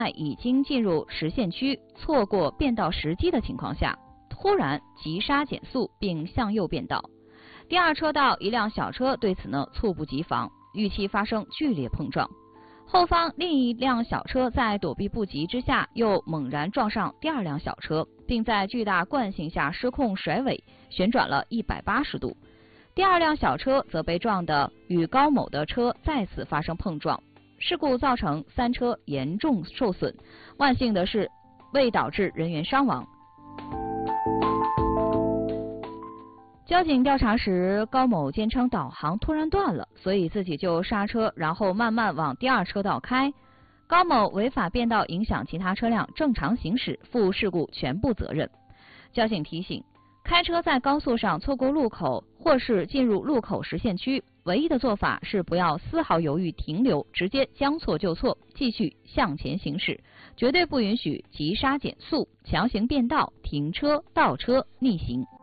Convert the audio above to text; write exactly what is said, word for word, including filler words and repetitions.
在已经进入实线区，错过变道时机的情况下，突然急刹减速并向右变道。第二车道一辆小车对此呢猝不及防，预期发生剧烈碰撞。后方另一辆小车在躲避不及之下，又猛然撞上第二辆小车，并在巨大惯性下失控甩尾，旋转了一百八十度。第二辆小车则被撞得与高某的车再次发生碰撞。事故造成三车严重受损，万幸的是未导致人员伤亡。交警调查时，高某坚称导航突然断了，所以自己就刹车，然后慢慢往第二车道开。高某违法变道影响其他车辆正常行驶，负事故全部责任。交警提醒，开车在高速上错过路口或是进入路口实线区，唯一的做法是不要丝毫犹豫停留，直接将错就错，继续向前行驶，绝对不允许急刹减速、强行变道、停车、倒车、逆行。